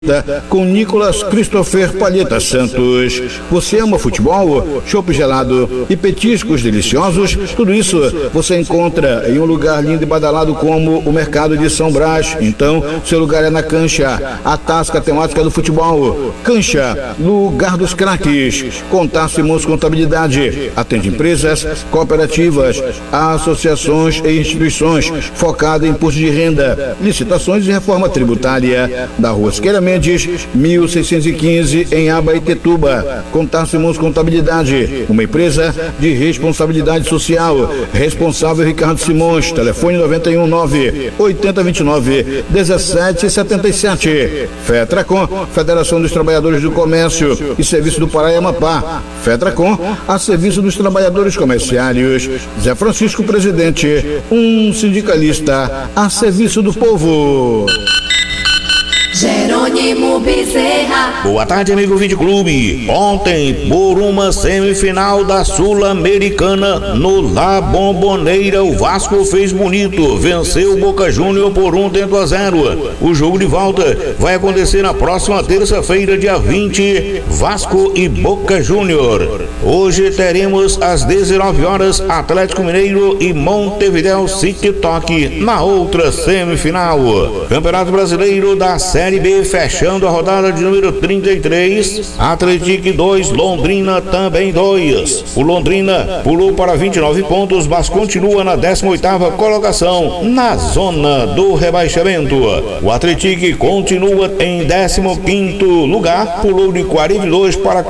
com Nicolas Christopher Palheta Santos. Você ama futebol? Chopp gelado e petiscos deliciosos? Tudo isso você encontra em um lugar lindo e badalado como o Mercado de São Brás. Então, seu lugar é na Cancha, a tasca temática do futebol. Cancha, lugar dos craques. Contar Simões Contabilidade. Atende empresas, cooperativas, associações e instituições focada em imposto de renda, licitações e reforma tributária. Da Rua Siqueira Mendes, 1615, em Abaetetuba. Contar Simões Contabilidade, uma empresa de responsabilidade social. Responsável Ricardo Simões. Telefone 919-8029-1777. FETRACOM, Federação dos Trabalhadores do Comércio e Serviço do Pará e Amapá. FETRACOM, a serviço dos trabalhadores comerciários. Zé Francisco, presidente, um sindicalista a serviço do povo. Jerônimo Bezerra. Boa tarde, amigo Vinte Clube. Ontem, por uma semifinal da Sul-Americana, no La Bombonera, o Vasco fez bonito, venceu o Boca Júnior por 1-0. O jogo de volta vai acontecer na próxima terça-feira, dia 20, Vasco e Boca Júnior. Hoje teremos às 19 horas Atlético Mineiro e Montevideo City Torque na outra semifinal. Campeonato Brasileiro da Série B, fechando a rodada de número 33, Atlético 2, Londrina também 2. O Londrina pulou para 29 pontos, mas continua na 18ª colocação, na zona do rebaixamento. O Atlético continua em 15º lugar, pulou de 42 para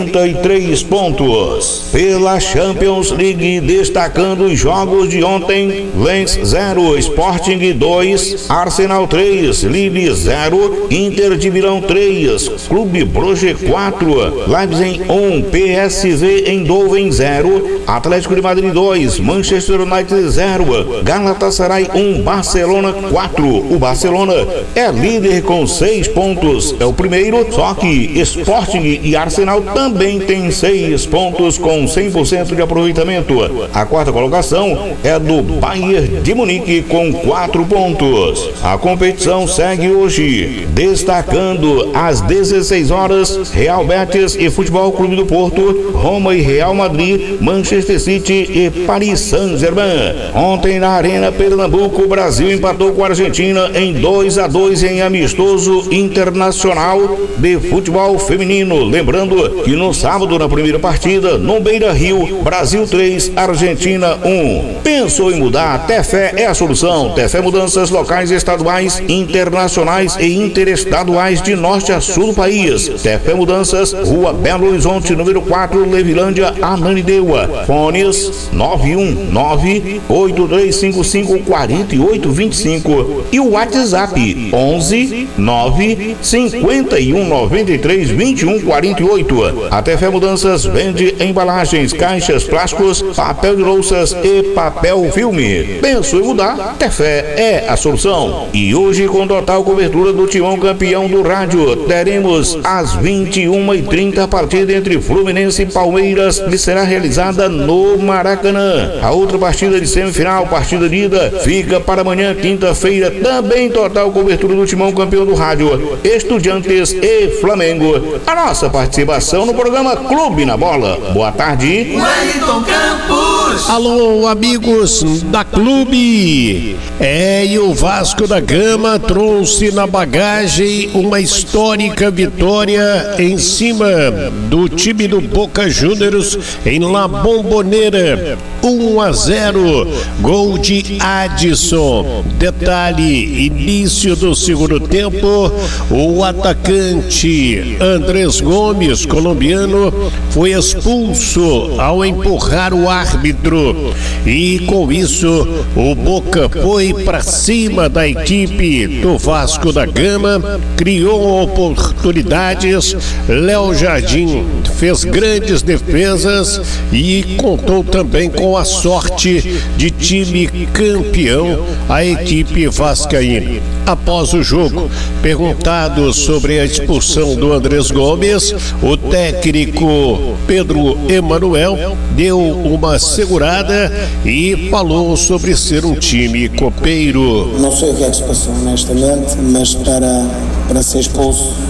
43 pontos. Pela Champions League, destacando os jogos de ontem: Lens 0, Sporting 2, Arsenal 3, Lille 0, Inter de Milão 3, Clube Brugge 4, Leipzig 1, PSV Eindhoven 0, Atlético de Madrid 2, Manchester United 0, Galatasaray 1, Barcelona 4. O Barcelona é líder com 6 pontos, é o primeiro, só que Sporting e Arsenal também têm 6 pontos com 100% de aproveitamento. A quarta colocação é do Bayern de Munique com 4 pontos. A competição segue hoje, destacando às 16 horas Real Betis e Futebol Clube do Porto, Roma e Real Madrid, Manchester City e Paris Saint-Germain. Ontem na Arena Pernambuco, o Brasil empatou com a Argentina em 2-2 em amistoso internacional de futebol feminino. Lembrando que no sábado, na primeira partida, no Beira-Rio, Brasil 3, Argentina 1. Pensou em mudar? Tefé é a solução. Tefé Mudanças locais, estaduais, internacionais e interestaduais de norte a sul do país. Tefé Mudanças, Rua Belo Horizonte, número 4, Levilândia, Ananindeua. Fones 919-8355-4825 e o WhatsApp 11-9-5193-2148. A Tefé Mudanças vende embalagens, caixas, plásticos, papel de louças e papel filme. Pensou em mudar? Tefé é a solução. E hoje, com total cobertura do Timão campeão do rádio, teremos às 21h30 a partida entre Fluminense e Palmeiras, que será realizada no Maracanã. A outra partida de semifinal, partida de ida, fica para amanhã, quinta-feira, também total cobertura do Timão campeão do rádio, Estudiantes e Flamengo. A nossa participação no programa Clube na Bola. Boa tarde. Wellington Campos. Alô, amigos da Clube. E o Vasco da Gama trouxe na bagagem uma histórica vitória em cima do time do Boca Juniors em La Bombonera, 1-0, gol de Adson. Detalhe: início do segundo tempo, o atacante Andrés Gomes, colombiano, foi expulso ao empurrar o árbitro, e com isso o Boca foi para cima da equipe do Vasco da Gama, criou oportunidades. Léo Jardim fez grandes defesas e contou também com a sorte de time campeão, a equipe vascaína. Após o jogo, perguntado sobre a expulsão do Andrés Gomes, o técnico Pedro Emanuel deu uma segurada e falou sobre ser um time copeiro. Não sei o que é que se passou, honestamente, mas para para ser expulso